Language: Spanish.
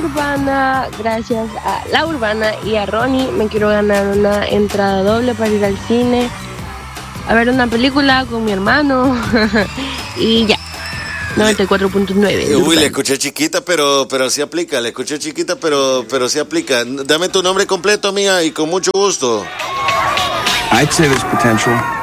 Urbana, gracias a La Urbana y a Ronnie, me quiero ganar una entrada doble para ir al cine a ver una película con mi hermano. Y ya. 94.9. Uy, le escuché chiquita, pero sí aplica. Le escuché chiquita, pero sí aplica. Dame tu nombre completo, amiga, y con mucho gusto. I'd say there's potential.